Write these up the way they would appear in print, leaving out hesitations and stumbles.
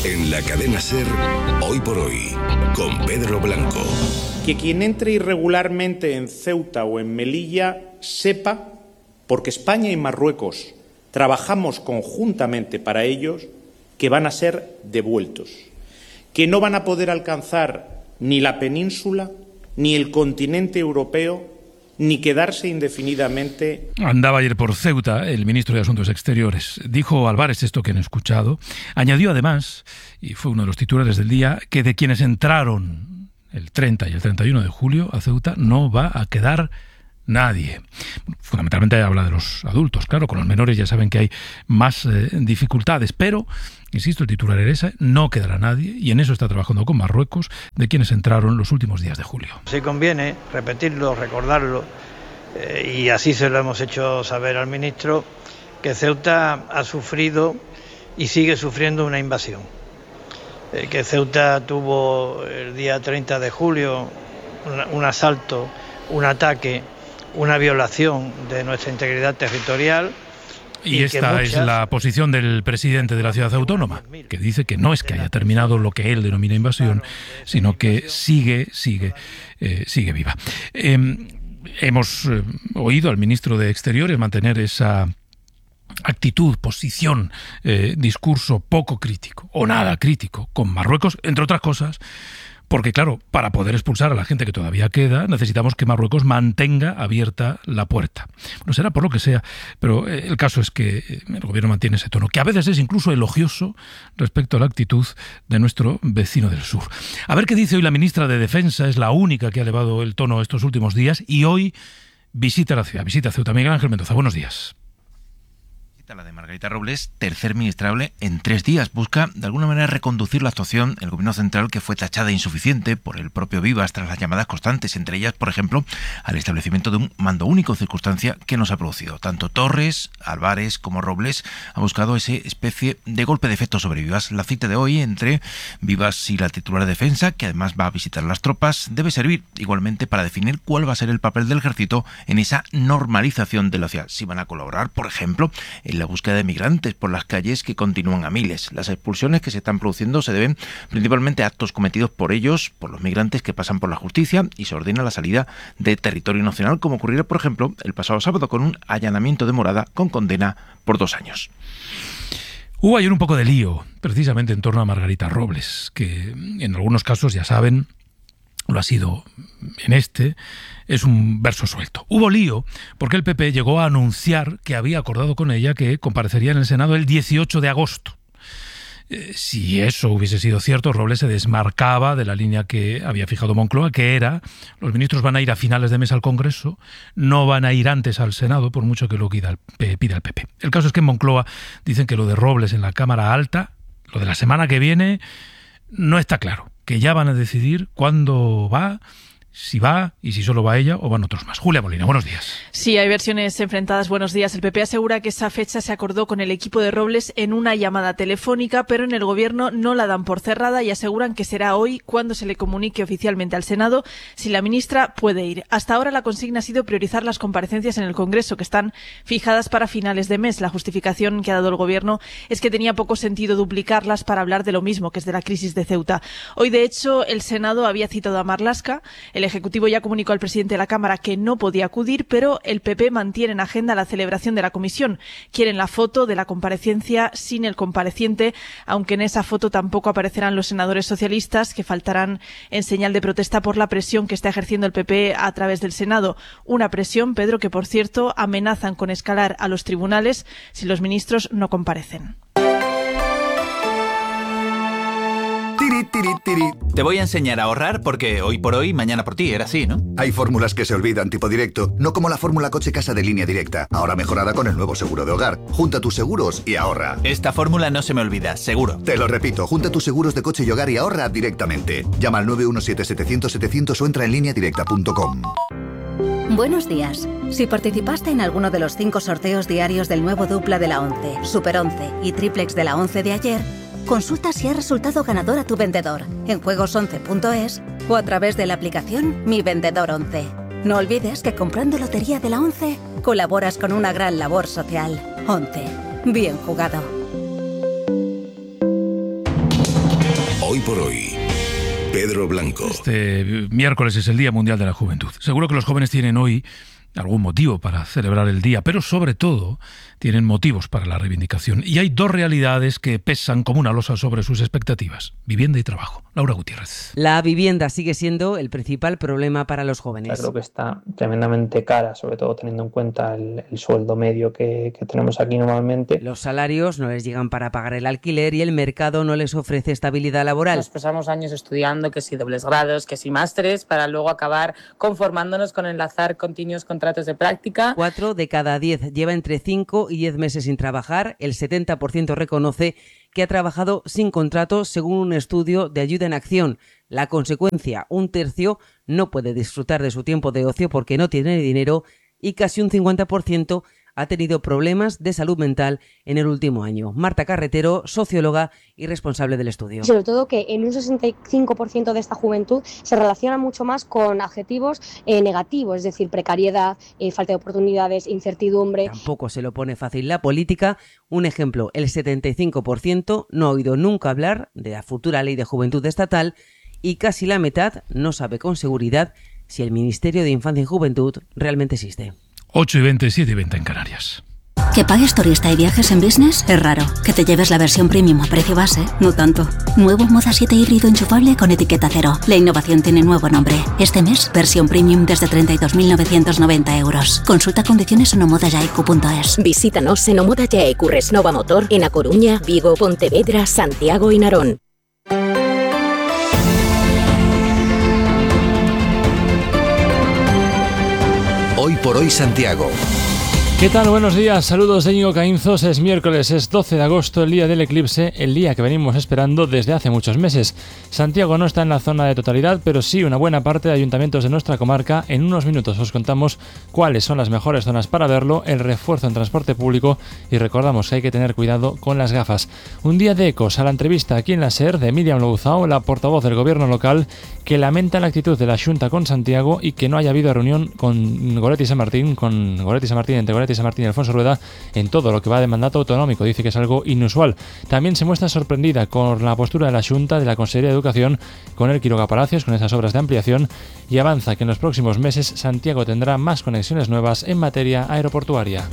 En la cadena SER, Hoy por Hoy, con Pedro Blanco. Que quien entre irregularmente en Ceuta o en Melilla sepa, porque España y Marruecos trabajamos conjuntamente para ellos, que van a ser devueltos, que no van a poder alcanzar ni la península, ni el continente europeo, ni quedarse indefinidamente. Andaba ayer por Ceuta el ministro de Asuntos Exteriores. Dijo Álvarez esto que han escuchado. Añadió además, y fue uno de los titulares del día, que de quienes entraron el 30 y el 31 de julio a Ceuta no va a quedar nadie. Fundamentalmente habla de los adultos, claro, con los menores ya saben que hay más dificultades, pero, insisto, el titular era ese, no quedará nadie, y en eso está trabajando con Marruecos, de quienes entraron los últimos días de julio. Sí conviene repetirlo, recordarlo, y así se lo hemos hecho saber al ministro, que Ceuta ha sufrido y sigue sufriendo una invasión. Que Ceuta tuvo el día 30 de julio un asalto, un ataque, una violación de nuestra integridad territorial. Y esta es la posición del presidente de la ciudad autónoma, que dice que no es que haya terminado lo que él denomina invasión, sino que sigue viva. Hemos oído al ministro de Exteriores mantener esa actitud, posición, discurso poco crítico o nada crítico con Marruecos, entre otras cosas, porque claro, para poder expulsar a la gente que todavía queda, necesitamos que Marruecos mantenga abierta la puerta. No será por lo que sea, pero el caso es que el gobierno mantiene ese tono, que a veces es incluso elogioso respecto a la actitud de nuestro vecino del sur. A ver qué dice hoy la ministra de Defensa, es la única que ha elevado el tono estos últimos días, y hoy visita la ciudad, visita Ceuta. Miguel Ángel Mendoza, buenos días. La de Margarita Robles, tercer ministrable en 3 días, busca de alguna manera reconducir la actuación del gobierno central, que fue tachada de insuficiente por el propio Vivas tras las llamadas constantes, entre ellas, por ejemplo, al establecimiento de un mando único, circunstancia que no se ha producido. Tanto Torres, Álvarez como Robles han buscado esa especie de golpe de efecto sobre Vivas. La cita de hoy entre Vivas y la titular de Defensa, que además va a visitar las tropas, debe servir igualmente para definir cuál va a ser el papel del ejército en esa normalización de la ciudad. Si van a colaborar, por ejemplo, en la búsqueda de migrantes por las calles, que continúan a miles. Las expulsiones que se están produciendo se deben principalmente a actos cometidos por ellos, por los migrantes que pasan por la justicia, y se ordena la salida de territorio nacional, como ocurriera, por ejemplo, el pasado sábado con un allanamiento de morada con condena por 2 años. Hubo ayer un poco de lío, precisamente en torno a Margarita Robles, que en algunos casos, ya saben, lo ha sido en este, es un verso suelto. Hubo lío porque el PP llegó a anunciar que había acordado con ella que comparecería en el Senado el 18 de agosto. Si eso hubiese sido cierto, Robles se desmarcaba de la línea que había fijado Moncloa, que era: los ministros van a ir a finales de mes al Congreso, no van a ir antes al Senado, por mucho que lo pida el PP. El caso es que en Moncloa dicen que lo de Robles en la Cámara Alta, lo de la semana que viene, no está claro, que ya van a decidir cuándo va, si va y si solo va ella o van otros más. Julia Molina, buenos días. Sí, hay versiones enfrentadas. Buenos días. El PP asegura que esa fecha se acordó con el equipo de Robles en una llamada telefónica, pero en el Gobierno no la dan por cerrada y aseguran que será hoy cuando se le comunique oficialmente al Senado si la ministra puede ir. Hasta ahora la consigna ha sido priorizar las comparecencias en el Congreso, que están fijadas para finales de mes. La justificación que ha dado el Gobierno es que tenía poco sentido duplicarlas para hablar de lo mismo, que es de la crisis de Ceuta. Hoy, de hecho, el Senado había citado a Marlaska. El Ejecutivo ya comunicó al presidente de la Cámara que no podía acudir, pero el PP mantiene en agenda la celebración de la comisión. Quieren la foto de la comparecencia sin el compareciente, aunque en esa foto tampoco aparecerán los senadores socialistas, que faltarán en señal de protesta por la presión que está ejerciendo el PP a través del Senado. Una presión, Pedro, que por cierto amenazan con escalar a los tribunales si los ministros no comparecen. Tiri, tiri, tiri. Te voy a enseñar a ahorrar porque hoy por hoy, mañana por ti, era así, ¿no? Hay fórmulas que se olvidan, tipo directo, no como la fórmula coche-casa de Línea Directa, ahora mejorada con el nuevo seguro de hogar. Junta tus seguros y ahorra. Esta fórmula no se me olvida, seguro. Te lo repito, junta tus seguros de coche y hogar y ahorra directamente. Llama al 917-700-700 o entra en lineadirecta.com. Buenos días. Si participaste en alguno de los 5 sorteos diarios del nuevo dupla de la 11, Super 11 y triplex de la 11 de ayer, consulta si ha resultado ganador a tu vendedor en juegos11.es o a través de la aplicación Mi Vendedor 11. No olvides que comprando Lotería de la 11 colaboras con una gran labor social. 11. Bien jugado. Hoy por hoy, Pedro Blanco. Este miércoles es el Día Mundial de la Juventud. Seguro que los jóvenes tienen hoy algún motivo para celebrar el día, pero sobre todo tienen motivos para la reivindicación. Y hay dos realidades que pesan como una losa sobre sus expectativas: vivienda y trabajo. Laura Gutiérrez. La vivienda sigue siendo el principal problema para los jóvenes. Creo que está tremendamente cara, sobre todo teniendo en cuenta el sueldo medio que tenemos aquí normalmente. Los salarios no les llegan para pagar el alquiler y el mercado no les ofrece estabilidad laboral. Nos pasamos años estudiando, que si dobles grados, que si másteres, para luego acabar conformándonos con enlazar continuos contratos de práctica. 4 de cada 10 lleva entre 5 y 10 meses sin trabajar. El 70% reconoce que ha trabajado sin contrato, según un estudio de Ayuda en Acción. La consecuencia: un tercio no puede disfrutar de su tiempo de ocio porque no tiene dinero y casi un 50% ha tenido problemas de salud mental en el último año. Marta Carretero, socióloga y responsable del estudio. Sobre todo que en un 65% de esta juventud se relaciona mucho más con adjetivos negativos, es decir, precariedad, falta de oportunidades, incertidumbre. Tampoco se lo pone fácil la política. Un ejemplo: el 75% no ha oído nunca hablar de la futura ley de juventud estatal y casi la mitad no sabe con seguridad si el Ministerio de Infancia y Juventud realmente existe. 8:20, 7:20 en Canarias. Que pagues turista y viajes en business es raro. Que te lleves la versión premium a precio base, no tanto. Nuevo Moda 7 híbrido enchufable con etiqueta cero. La innovación tiene nuevo nombre. Este mes, versión premium desde 32.990 euros. Consulta condiciones en omodayaicu.es. Visítanos en Omoda Yaicu Resnova Motor en A Coruña, Vigo, Pontevedra, Santiago y Narón. Hoy por hoy, Santiago. ¿Qué tal? Buenos días, saludos de Íñigo Caínzos. Es miércoles, es 12 de agosto, el día del eclipse, el día que venimos esperando desde hace muchos meses. Santiago no está en la zona de totalidad, pero sí una buena parte de ayuntamientos de nuestra comarca. En unos minutos os contamos cuáles son las mejores zonas para verlo, el refuerzo en transporte público y recordamos que hay que tener cuidado con las gafas. Un día de ecos a la entrevista aquí en la SER de Míriam Louzao, la portavoz del gobierno local, que lamenta la actitud de la Xunta con Santiago y que no haya habido reunión con Goretti San Martín, entre Goretti San Martín y Alfonso Rueda en todo lo que va de mandato autonómico. Dice que es algo inusual. También se muestra sorprendida con la postura de la Xunta, de la Consellería de Educación, con el Quiroga Palacios, con esas obras de ampliación, y avanza que en los próximos meses Santiago tendrá más conexiones nuevas en materia aeroportuaria.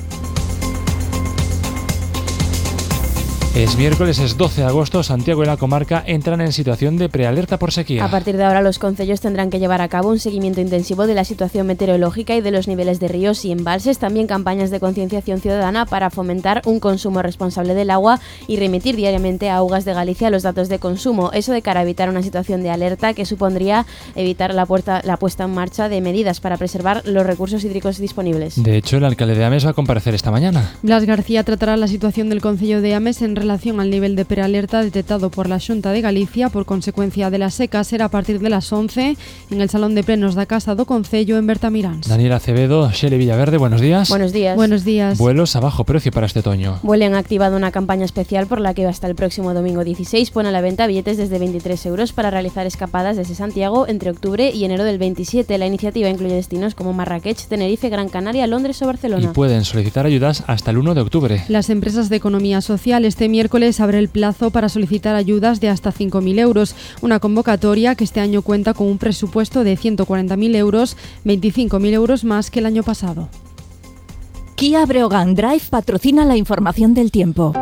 Es miércoles, es 12 de agosto, Santiago y la comarca entran en situación de prealerta por sequía. A partir de ahora los concellos tendrán que llevar a cabo un seguimiento intensivo de la situación meteorológica y de los niveles de ríos y embalses, también campañas de concienciación ciudadana para fomentar un consumo responsable del agua y remitir diariamente a Augas de Galicia los datos de consumo, eso de cara a evitar una situación de alerta que supondría evitar la puesta en marcha de medidas para preservar los recursos hídricos disponibles. De hecho, el alcalde de Ames va a comparecer esta mañana. Blas García tratará la situación del concello de Ames en relación al nivel de prealerta detectado por la Xunta de Galicia por consecuencia de la seca. Será a partir de las 11 en el Salón de Plenos da Casa do Concello en Bertamiráns. Daniela Acevedo, Xeli Villaverde, buenos días. Buenos días. Buenos días. Vuelos a bajo precio para este otoño. Vueling ha activado una campaña especial por la que hasta el próximo domingo 16 pone a la venta billetes desde 23 euros para realizar escapadas desde Santiago entre octubre y enero del 27. La iniciativa incluye destinos como Marrakech, Tenerife, Gran Canaria, Londres o Barcelona. Y pueden solicitar ayudas hasta el 1 de octubre. Las empresas de economía social este miércoles abre el plazo para solicitar ayudas de hasta 5.000 euros, una convocatoria que este año cuenta con un presupuesto de 140.000 euros, 25.000 euros más que el año pasado. Kia Breogán Drive patrocina la información del tiempo.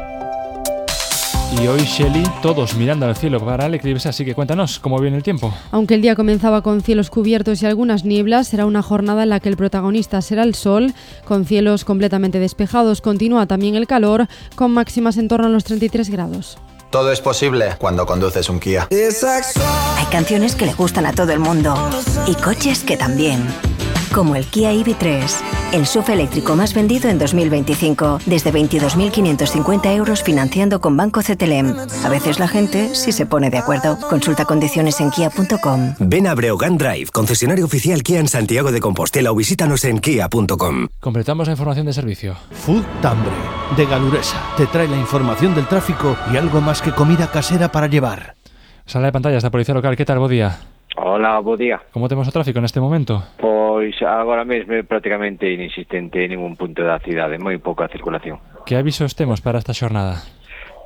Y hoy, Shelley, todos mirando al cielo para el eclipse, así que cuéntanos cómo viene el tiempo. Aunque el día comenzaba con cielos cubiertos y algunas nieblas, será una jornada en la que el protagonista será el sol, con cielos completamente despejados. Continúa también el calor, con máximas en torno a los 33 grados. Todo es posible cuando conduces un Kia. Hay canciones que le gustan a todo el mundo y coches que también. Como el Kia EV3, el SUV eléctrico más vendido en 2025, desde 22.550 euros financiando con Banco CTLM. A veces la gente sí se pone de acuerdo. Consulta condiciones en kia.com. Ven a Breogán Drive, concesionario oficial Kia en Santiago de Compostela, o visítanos en kia.com. Completamos la información de servicio. Food Tambre, de Galuresa, te trae la información del tráfico y algo más que comida casera para llevar. Sala de pantallas de Policía Local, ¿qué tal? Buen día. Hola, bo día. Como temos o tráfico neste momento? Pois agora mesmo é prácticamente inexistente en ningún punto da cidade, moi pouca circulación. Que avisos temos para esta xornada?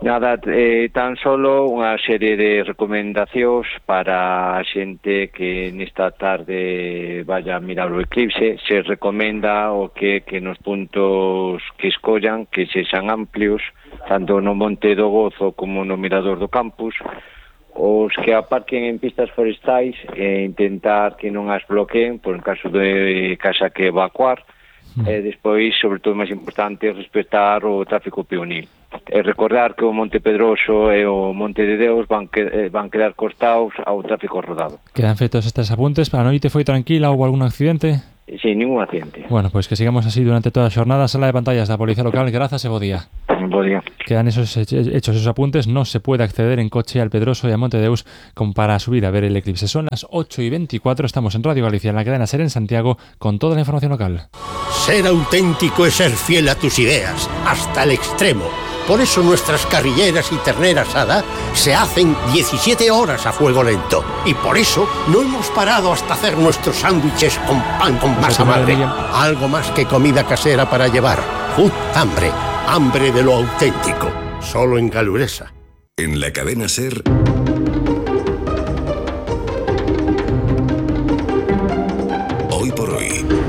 Nada, tan solo unha serie de recomendacións para a xente que nesta tarde vaya a mirar o eclipse. Se recomenda o que nos puntos que escollan que sexan amplios, tanto no Monte do Gozo como no Mirador do Campus, os que aparquen en pistas forestais e intentar que non as bloqueen, por en caso de casa que evacuar, e despois, sobre todo, máis importante, respectar o tráfico peonil. E recordar que o Monte Pedroso e o Monte de Deus van quedar cortados ao tráfico rodado. Quedan feitos estes apuntes. Para a noite foi tranquila? Houve algún accidente? Sin ningún accidente. Bueno, pois que sigamos así durante toda a xornada. Sala de pantallas da Policía Local, grazas e bo día. Bo día. Quedan esos hechos, esos apuntes. No se puede acceder en coche al Pedroso y a Monte de Deus como para subir a ver el eclipse. Son las 8:24, estamos en Radio Galicia, en la cadena SER en Santiago, con toda la información local. Ser auténtico es ser fiel a tus ideas, hasta el extremo. Por eso nuestras carrilleras y ternera asada se hacen 17 horas a fuego lento. Y por eso no hemos parado hasta hacer nuestros sándwiches con pan con masa madre. Algo más que comida casera para llevar. Hambre. Hambre de lo auténtico. Solo en Galuresa. En la cadena SER. Hoy por hoy.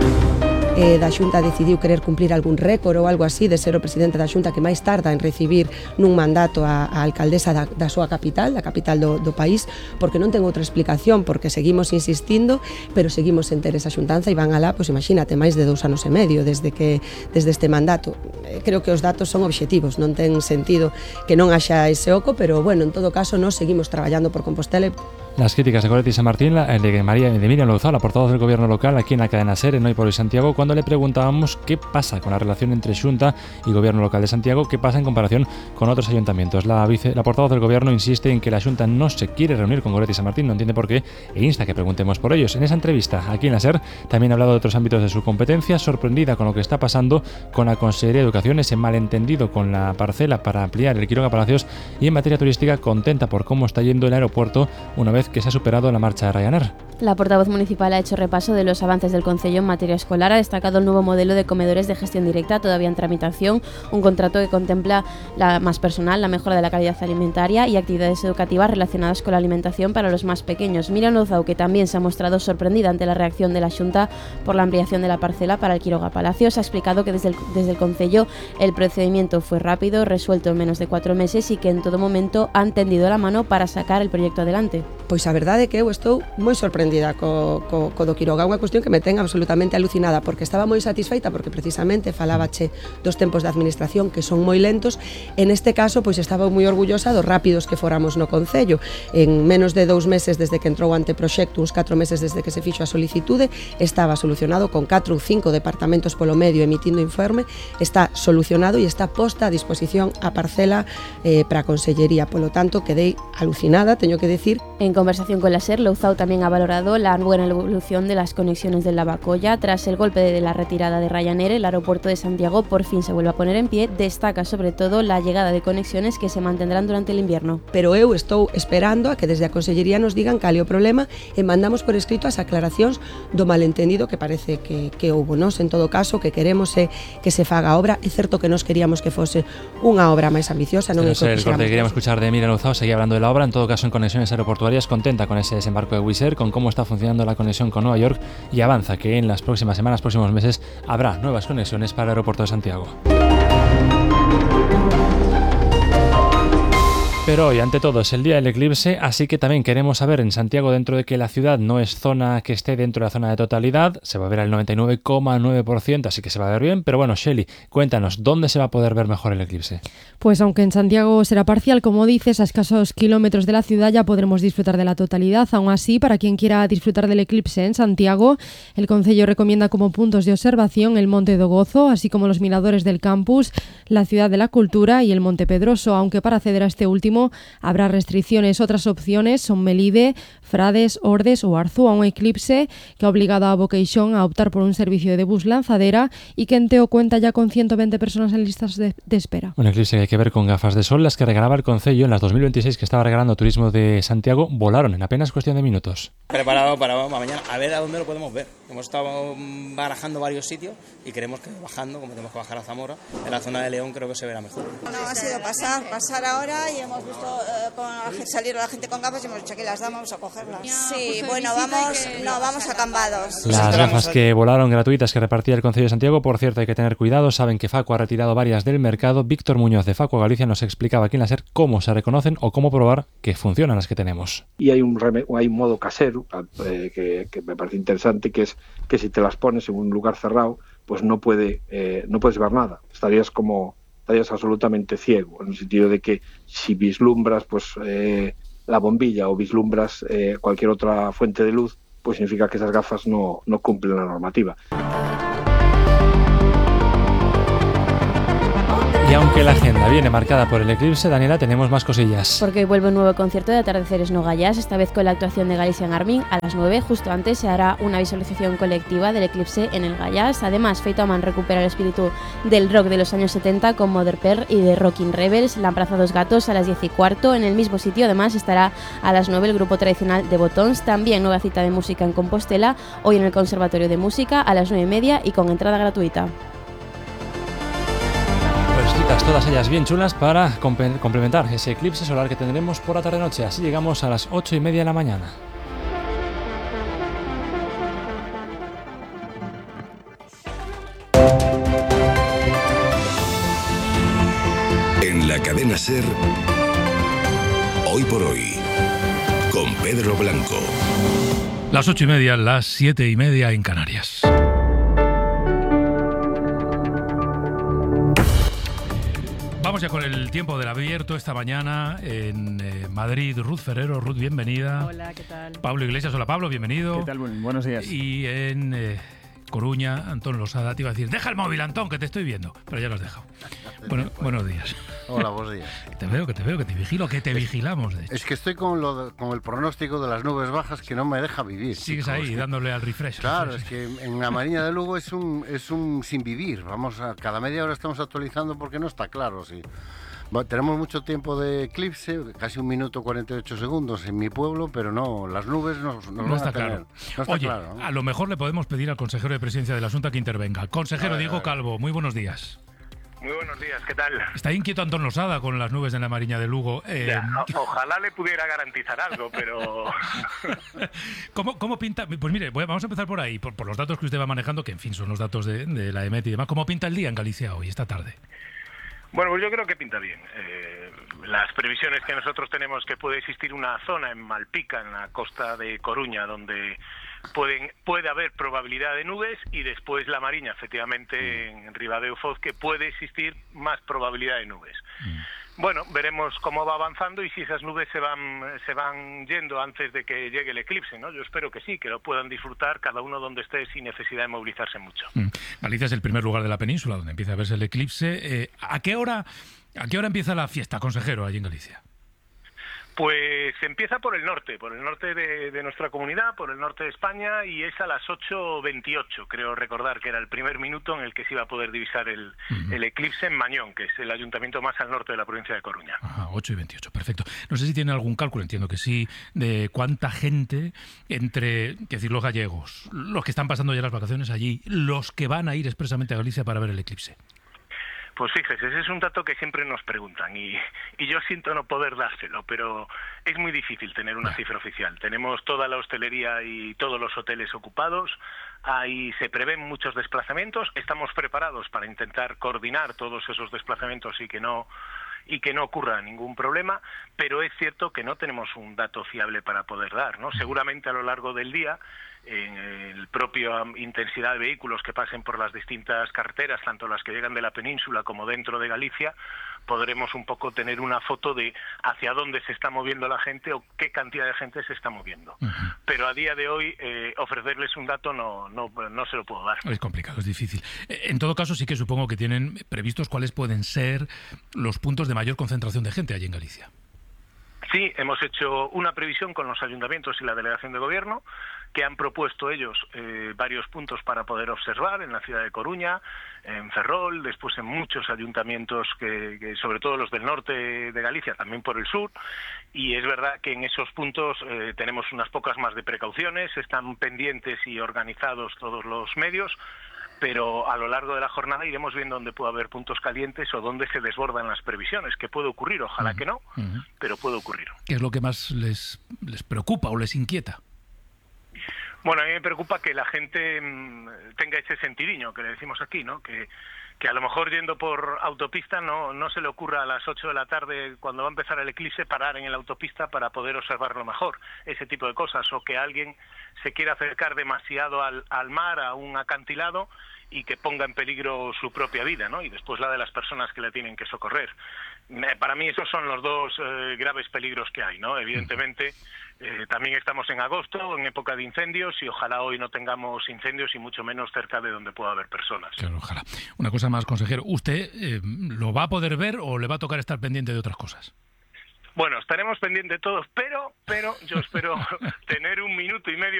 Da Xunta decidiu querer cumplir algún récord ou algo así de ser o presidente da Xunta que máis tarda en recibir nun mandato a alcaldesa da súa capital, da capital do país, porque non ten outra explicación, porque seguimos insistindo, pero seguimos sen ter esa xuntanza e van alá, pois imagínate, máis de 2 anos e medio desde este mandato. Creo que os datos son obxectivos, non ten sentido que non haxa ese oco, pero bueno, en todo caso, nós seguimos traballando por Compostela. Las críticas de Goretti San Martín, de Miriam Louzao, la portavoz del gobierno local aquí en la cadena SER, en Hoy por Hoy Santiago, cuando le preguntábamos qué pasa con la relación entre Xunta y gobierno local de Santiago, qué pasa en comparación con otros ayuntamientos. La portavoz del gobierno insiste en que la Xunta no se quiere reunir con Goretti San Martín, no entiende por qué, e insta que preguntemos por ellos. En esa entrevista aquí en la SER también ha hablado de otros ámbitos de su competencia, sorprendida con lo que está pasando con la Consellería de Educación, ese malentendido con la parcela para ampliar el Quiroga Palacios, y en materia turística contenta por cómo está yendo el aeropuerto una vez que se ha superado la marcha de Ryanair. La portavoz municipal ha hecho repaso de los avances del concello en materia escolar, ha destacado el nuevo modelo de comedores de gestión directa todavía en tramitación, un contrato que contempla la más personal, la mejora de la calidad alimentaria y actividades educativas relacionadas con la alimentación para los más pequeños. Miriam Louzao, que también se ha mostrado sorprendida ante la reacción de la Xunta por la ampliación de la parcela para el Quiroga Palacios, ha explicado que desde el concello el procedimiento fue rápido, resuelto en menos de 4 meses y que en todo momento han tendido la mano para sacar el proyecto adelante. Pois a verdade é que eu estou moi sorprendida co do Quiroga, unha cuestión que me ten absolutamente alucinada, porque estaba moi satisfeita porque precisamente falábache dos tempos de administración que son moi lentos. En este caso, pois estaba moi orgullosa dos rápidos que foramos no concello. En menos de 2 meses desde que entrou o anteproxecto, uns 4 meses desde que se fixo a solicitude, estaba solucionado con 4 ou 5 departamentos polo medio emitindo informe, está solucionado e está posta a disposición a parcela para a Consellería. Polo tanto, quedei alucinada, teño que decir. En conversación con la SER, Louzao también ha valorado la buena evolución de las conexiones del Lavacolla. Tras el golpe de la retirada de Ryanair, el aeropuerto de Santiago por fin se vuelve a poner en pie. Destaca sobre todo la llegada de conexiones que se mantendrán durante el invierno. Pero eu estou esperando a que desde a Consellería nos digan cal é o problema e mandamos por escrito as aclaracións do malentendido que parece que houbo. Nos, en todo caso, que queremos é que se faga a obra. É certo que nos queríamos que fose unha obra máis ambiciosa. Non é el corte que queríamos escuchar de Miriam Louzao, seguía hablando de la obra, en todo caso en conexiones aeroportuarias, contenta con ese desembarco de Wizz Air, con cómo está funcionando la conexión con Nueva York, y avanza que en las próximas semanas, próximos meses, habrá nuevas conexiones para el aeropuerto de Santiago. Pero hoy, ante todo, es el día del eclipse, así que también queremos saber en Santiago, dentro de que la ciudad no es zona que esté dentro de la zona de totalidad, se va a ver al 99,9%, así que se va a ver bien. Pero bueno, Shelly, cuéntanos, ¿dónde se va a poder ver mejor el eclipse? Pues aunque en Santiago será parcial, como dices, a escasos kilómetros de la ciudad ya podremos disfrutar de la totalidad. Aún así, para quien quiera disfrutar del eclipse en Santiago, el concello recomienda como puntos de observación el Monte do Gozo, así como los miradores del campus, la Ciudad de la Cultura y el Monte Pedroso, aunque para acceder a este último máximo habrá restricciones. Otras opciones son Melide, Frades, Ordes o Arzúa, un eclipse que ha obligado a Vocation a optar por un servicio de bus lanzadera y que en Teo cuenta ya con 120 personas en listas de espera. Un eclipse que hay que ver con gafas de sol. Las que regalaba el Concello en las 2026 que estaba regalando Turismo de Santiago volaron en apenas cuestión de minutos. Preparado para mañana, a ver a dónde lo podemos ver. Hemos estado barajando varios sitios y creemos que bajando, como tenemos que bajar a Zamora, en la zona de León creo que se verá mejor. No, ha sido pasar ahora y hemos visto salir la gente con gafas y hemos dicho que las damos a cogerlas. Sí, bueno, vamos acambados. Las gafas que volaron gratuitas que repartía el Concello de Santiago, por cierto, hay que tener cuidado, saben que Facua ha retirado varias del mercado. Víctor Muñoz de Facua Galicia nos explicaba aquí en la SER cómo se reconocen o cómo probar que funcionan las que tenemos. Y hay un modo casero que me parece interesante, que es que si te las pones en un lugar cerrado, pues no puedes ver nada. Estarías absolutamente ciego, en el sentido de que si vislumbras la bombilla o vislumbras cualquier otra fuente de luz, pues significa que esas gafas no cumplen la normativa. Y aunque la agenda viene marcada por el eclipse, Daniela, tenemos más cosillas. Porque hoy vuelve un nuevo concierto de Atardeceres No Gallas, esta vez con la actuación de Galician Army a las 9. Justo antes se hará una visualización colectiva del eclipse en el Gallas. Además, Feitoman recupera el espíritu del rock de los años 70 con Mother Pearl y de Rockin' Rebels. La Plaza Dos Gatos a las 10:15. En el mismo sitio, además, estará a las 9 el grupo tradicional de Botons. También nueva cita de música en Compostela, hoy en el Conservatorio de Música a las 9:30 y con entrada gratuita. Citas todas ellas bien chulas para complementar ese eclipse solar que tendremos por la tarde-noche. Así llegamos a las 8:30 de la mañana. En la cadena SER, Hoy por Hoy, con Pedro Blanco. Las 8:30, las 7:30 en Canarias. Vamos ya con el tiempo del abierto esta mañana en Madrid. Ruth Ferrero. Ruth, bienvenida. Hola, ¿qué tal? Pablo Iglesias. Hola, Pablo, bienvenido. ¿Qué tal? Buenos días. Y en Coruña, Antón Losada te iba a decir, deja el móvil, Antón, que te estoy viendo. Pero ya lo has dejado. Bueno, buenos días. Hola, buenos días. Te veo, que te vigilo, que te vigilamos, de hecho. Es que estoy con el pronóstico de las nubes bajas que no me deja vivir. Sigues ahí, dándole al refresh. Claro, es que en la Mariña de Lugo es un sin vivir. Cada media hora estamos actualizando porque no está claro, sí. Tenemos mucho tiempo de eclipse, casi 1 minuto 48 segundos en mi pueblo, pero no, las nubes no está claro. No está Oye, claro, ¿no? A lo mejor le podemos pedir al consejero de presidencia de la Junta que intervenga. Consejero Diego Calvo, muy buenos días. Muy buenos días, ¿qué tal? Está inquieto Antón Losada con las nubes en la Mariña de Lugo. Ojalá le pudiera garantizar algo, pero... ¿Cómo pinta? Pues mire, vamos a empezar por ahí, por los datos que usted va manejando, que en fin son los datos de la EMET y demás. ¿Cómo pinta el día en Galicia hoy, esta tarde? Bueno, pues yo creo que pinta bien. Las previsiones que nosotros tenemos que puede existir una zona en Malpica, en la costa de Coruña, donde puede haber probabilidad de nubes, y después la Mariña, efectivamente, en Ribadeo Foz, que puede existir más probabilidad de nubes. Bueno, veremos cómo va avanzando y si esas nubes se van yendo antes de que llegue el eclipse, ¿no? Yo espero que sí, que lo puedan disfrutar cada uno donde esté sin necesidad de movilizarse mucho. Galicia es el primer lugar de la península donde empieza a verse el eclipse. ¿A qué hora empieza la fiesta, consejero, allí en Galicia? Pues empieza por el norte de nuestra comunidad, por el norte de España, y es a las 8:28, creo recordar que era el primer minuto en el que se iba a poder divisar el eclipse en Mañón, que es el ayuntamiento más al norte de la provincia de Coruña. 8:28, perfecto. No sé si tiene algún cálculo, entiendo que sí, de cuánta gente entre, los gallegos, los que están pasando ya las vacaciones allí, los que van a ir expresamente a Galicia para ver el eclipse. Pues fíjese, ese es un dato que siempre nos preguntan y yo siento no poder dárselo, pero es muy difícil tener una cifra oficial. Tenemos toda la hostelería y todos los hoteles ocupados, ahí se prevén muchos desplazamientos, estamos preparados para intentar coordinar todos esos desplazamientos y que no ocurra ningún problema, pero es cierto que no tenemos un dato fiable para poder dar, ¿no? Seguramente a lo largo del día, en el propio intensidad de vehículos que pasen por las distintas carreteras, tanto las que llegan de la península como dentro de Galicia, podremos un poco tener una foto de hacia dónde se está moviendo la gente o qué cantidad de gente se está moviendo. Pero a día de hoy ofrecerles un dato no se lo puedo dar. Es complicado, es difícil. En todo caso, sí que supongo que tienen previstos cuáles pueden ser los puntos de mayor concentración de gente allí en Galicia. Sí, hemos hecho una previsión con los ayuntamientos y la delegación de gobierno, que han propuesto ellos varios puntos para poder observar en la ciudad de Coruña, en Ferrol, después en muchos ayuntamientos, que sobre todo los del norte de Galicia, también por el sur, y es verdad que en esos puntos tenemos unas pocas más de precauciones, están pendientes y organizados todos los medios, pero a lo largo de la jornada iremos viendo dónde puede haber puntos calientes o dónde se desbordan las previsiones, que puede ocurrir, ojalá que no, pero puede ocurrir. ¿Qué es lo que más les preocupa o les inquieta? Bueno, a mí me preocupa que la gente tenga ese sentidiño que le decimos aquí, ¿no? Que a lo mejor yendo por autopista no se le ocurra a las 8 de la tarde, cuando va a empezar el eclipse, parar en la autopista para poder observarlo mejor, ese tipo de cosas, o que alguien se quiera acercar demasiado al mar, a un acantilado, y que ponga en peligro su propia vida, ¿no? Y después la de las personas que le tienen que socorrer. Para mí esos son los dos graves peligros que hay, ¿no? Evidentemente también estamos en agosto, en época de incendios, y ojalá hoy no tengamos incendios y mucho menos cerca de donde pueda haber personas. Claro, ojalá. Una cosa más, consejero, ¿usted lo va a poder ver o le va a tocar estar pendiente de otras cosas? Bueno, estaremos pendientes todos, pero yo espero tener 1 minuto y medio